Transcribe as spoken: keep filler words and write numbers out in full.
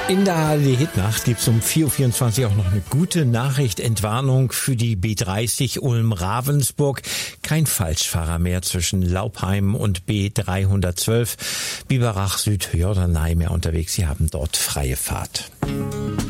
In der A R D-Hitnacht gibt's um vier Uhr vierundzwanzig auch noch eine gute Nachricht, Entwarnung für die B dreißig Ulm-Ravensburg. Kein Falschfahrer mehr zwischen Laupheim und B dreihundertzwölf. Biberach Süd, Jorderney mehr unterwegs. Sie haben dort freie Fahrt.